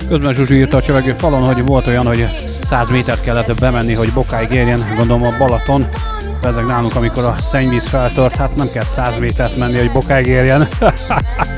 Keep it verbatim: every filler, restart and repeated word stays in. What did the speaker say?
Közben Zsuzsi írta a csövegő falon, hogy volt olyan, hogy száz métert kellett bemenni, hogy bokáig érjen, gondolom a Balaton. Ezek nálunk, amikor a szennyvíz feltört, hát nem kell száz métert menni, hogy bokáig érjen.